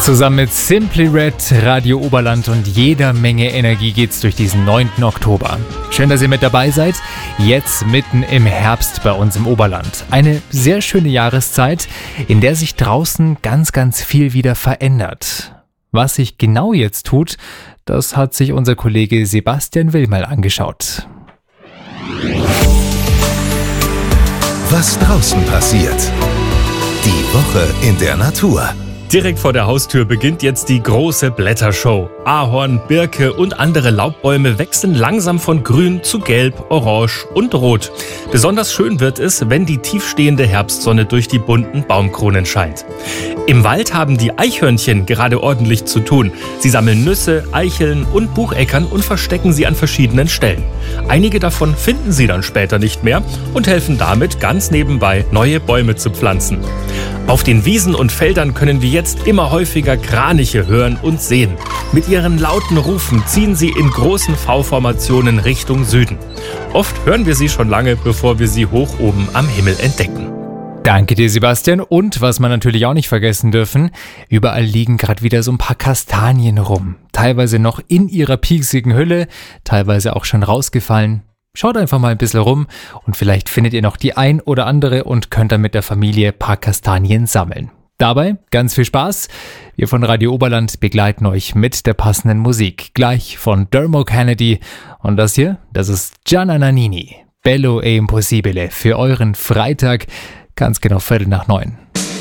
Zusammen mit Simply Red, Radio Oberland und jeder Menge Energie geht's durch diesen 9. Oktober. Schön, dass ihr mit dabei seid. Jetzt mitten im Herbst bei uns im Oberland. Eine sehr schöne Jahreszeit, in der sich draußen ganz, ganz viel wieder verändert. Was sich genau jetzt tut, das hat sich unser Kollege Sebastian Will mal angeschaut. Was draußen passiert. Die Woche in der Natur. Direkt vor der Haustür beginnt jetzt die große Blättershow. Ahorn, Birke und andere Laubbäume wechseln langsam von grün zu gelb, orange und rot. Besonders schön wird es, wenn die tiefstehende Herbstsonne durch die bunten Baumkronen scheint. Im Wald haben die Eichhörnchen gerade ordentlich zu tun. Sie sammeln Nüsse, Eicheln und Bucheckern und verstecken sie an verschiedenen Stellen. Einige davon finden sie dann später nicht mehr und helfen damit ganz nebenbei, neue Bäume zu pflanzen. Auf den Wiesen und Feldern können wir jetzt immer häufiger Kraniche hören und sehen. Mit ihren lauten Rufen ziehen sie in großen V-Formationen Richtung Süden. Oft hören wir sie schon lange, bevor wir sie hoch oben am Himmel entdecken. Danke dir, Sebastian. Und was wir natürlich auch nicht vergessen dürfen, überall liegen gerade wieder so ein paar Kastanien rum. Teilweise noch in ihrer pieksigen Hülle, teilweise auch schon rausgefallen. Schaut einfach mal ein bisschen rum und vielleicht findet ihr noch die ein oder andere und könnt dann mit der Familie ein paar Kastanien sammeln. Dabei ganz viel Spaß. Wir von Radio Oberland begleiten euch mit der passenden Musik. Gleich von Dermot Kennedy. Und das hier, das ist Gianna Nannini. Bello e Impossibile für euren Freitag. Ganz genau 8:45.